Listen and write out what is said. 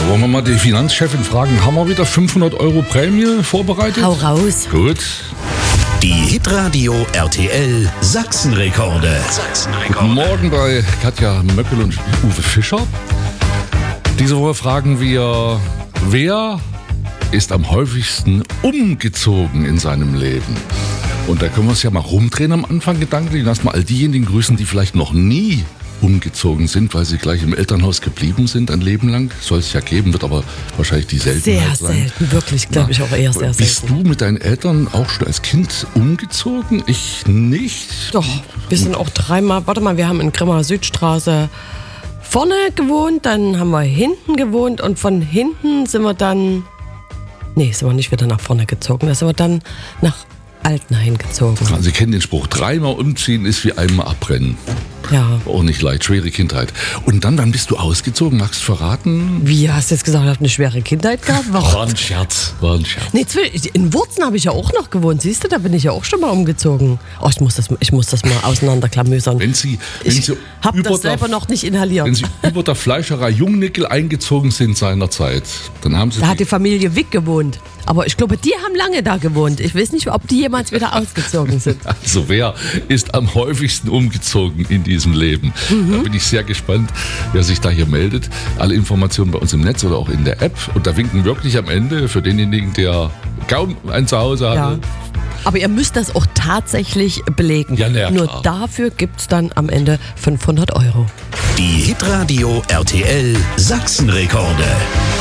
Wollen wir mal die Finanzchefin fragen, haben wir wieder 500 € Prämie vorbereitet? Hau raus. Gut. Die Hitradio RTL Sachsenrekorde. Guten Morgen bei Katja Möckel und Uwe Fischer. Diese Woche fragen wir, wer ist am häufigsten umgezogen in seinem Leben? Und da können wir es ja mal rumdrehen am Anfang gedanklich. Lass mal all diejenigen grüßen, die vielleicht noch nie umgezogen sind, weil sie gleich im Elternhaus geblieben sind ein Leben lang. Soll es ja geben, wird aber wahrscheinlich die Seltenheit sein. Sehr selten, wirklich, glaube ich auch eher sehr selten. Bist du mit deinen Eltern auch schon als Kind umgezogen? Ich nicht. Doch, wir sind auch dreimal, wir haben in Grimmer Südstraße vorne gewohnt, dann haben wir hinten gewohnt und von hinten sind wir nicht wieder nach vorne gezogen, da sind wir dann nach Altenhain gezogen. Also Sie kennen den Spruch, dreimal umziehen ist wie einmal abbrennen. Ja. Auch nicht leicht, schwere Kindheit. Und dann bist du ausgezogen, magst du verraten? Wie, hast du jetzt gesagt, du hast eine schwere Kindheit gehabt? Warum? War ein Scherz. Nee, in Wurzen habe ich ja auch noch gewohnt, siehst du, da bin ich ja auch schon mal umgezogen. Oh, ich muss das mal auseinanderklamösern. Ich habe das selber noch nicht inhaliert. Wenn Sie über der Fleischerei Jungnickel eingezogen sind seinerzeit, dann haben Sie... Da hat die Familie Wick gewohnt. Aber ich glaube, die haben lange da gewohnt. Ich weiß nicht, ob die jemals wieder ausgezogen sind. Also wer ist am häufigsten umgezogen in diesem Leben? Da bin ich sehr gespannt, wer sich da hier meldet. Alle Informationen bei uns im Netz oder auch in der App. Und da winken wirklich am Ende für denjenigen, der kaum ein Zuhause hatte. Ja. Aber ihr müsst das auch tatsächlich belegen. Ja, na ja, nur klar. dafür gibt es dann am Ende 500 €. Die Hitradio RTL Sachsenrekorde.